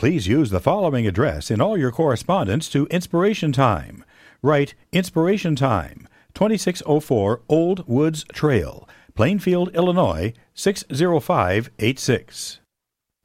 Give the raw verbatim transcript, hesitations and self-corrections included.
Please use the following address in all your correspondence to Inspiration Time. Write Inspiration Time, twenty-six oh four Old Woods Trail, Plainfield, Illinois, six oh five eight six.